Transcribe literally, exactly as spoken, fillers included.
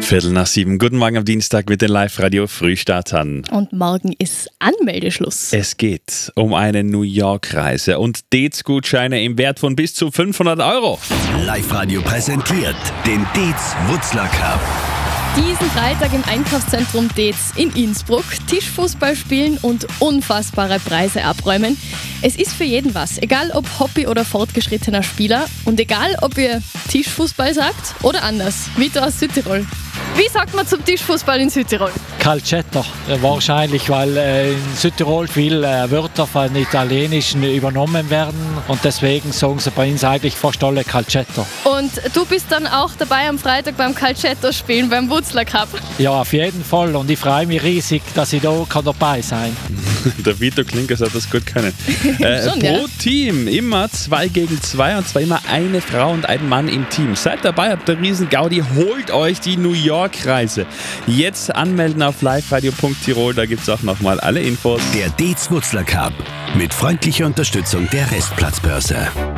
Viertel nach sieben. Guten Morgen am Dienstag mit den Live-Radio-Frühstartern. Und morgen ist Anmeldeschluss. Es geht um eine New York-Reise und Dates-Gutscheine im Wert von bis zu fünfhundert Euro. Live-Radio präsentiert den Dates-Wutzler Cup. Diesen Freitag im Einkaufszentrum Dates in Innsbruck Tischfußball spielen und unfassbare Preise abräumen. Es ist für jeden was, egal ob Hobby- oder fortgeschrittener Spieler und egal ob ihr Tischfußball sagt oder anders, wie da aus Südtirol. Wie sagt man zum Tischfußball in Südtirol? Calcetto, wahrscheinlich, weil äh, in Südtirol viele äh, Wörter von Italienischen übernommen werden und deswegen sagen sie bei uns eigentlich fast alle Calcetto. Und du bist dann auch dabei am Freitag beim Calcetto-Spielen, beim Wutzler Cup? Ja, auf jeden Fall und ich freue mich riesig, dass ich da kann dabei sein kann. Der Vito Klinkers hat das gut können. Äh, Schon, pro ja. Team immer zwei gegen zwei und zwar immer eine Frau und ein Mann im Team. Seid dabei, habt ihr riesen Gaudi, holt euch die New York-Reise. Jetzt anmelden auf liveradio punkt tirol, da gibt es auch nochmal alle Infos. Der Dates-Wutzler Cup mit freundlicher Unterstützung der Restplatzbörse.